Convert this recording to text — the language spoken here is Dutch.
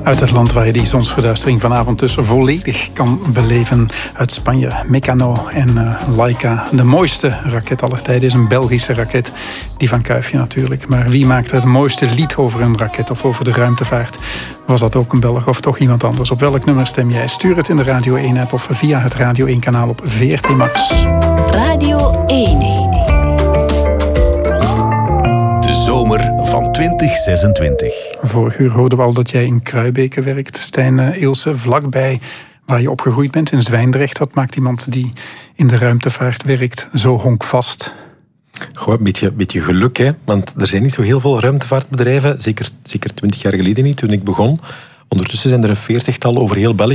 Uit het land waar je die zonsverduistering vanavond dus volledig kan beleven. Uit Spanje, Meccano en Laika. De mooiste raket aller tijden is een Belgische raket. Die van Kuifje natuurlijk. Maar wie maakt het mooiste lied over een raket of over de ruimtevaart? Was dat ook een Belg of toch iemand anders? Op welk nummer stem jij? Stuur het in de Radio 1-app of via het Radio 1-kanaal op VRT Max. Radio 1. Zomer van 2026. Vorig uur hoorden we al dat jij in Kruibeke werkt. Stijn Ilse, vlakbij waar je opgegroeid bent in Zwijndrecht. Wat maakt iemand die in de ruimtevaart werkt zo honkvast? Goh, een beetje geluk, hè? Want er zijn niet zo heel veel ruimtevaartbedrijven. Zeker 20 jaar geleden niet, toen ik begon. Ondertussen zijn er een 40-tal over heel België.